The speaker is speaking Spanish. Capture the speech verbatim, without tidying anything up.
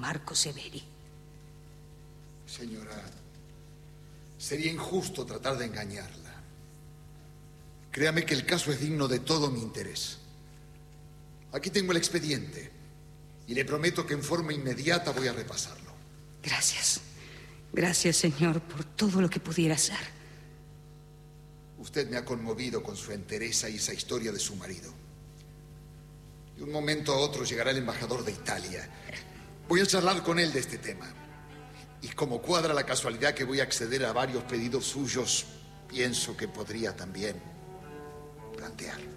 Marco Severi. Señora, sería injusto tratar de engañarla. Créame que el caso es digno de todo mi interés. Aquí tengo el expediente y le prometo que en forma inmediata voy a repasarlo. Gracias. Gracias, señor, por todo lo que pudiera hacer. Usted me ha conmovido con su entereza y esa historia de su marido. De un momento a otro llegará el embajador de Italia. Voy a charlar con él de este tema. Y como cuadra la casualidad que voy a acceder a varios pedidos suyos, pienso que podría también plantearlo.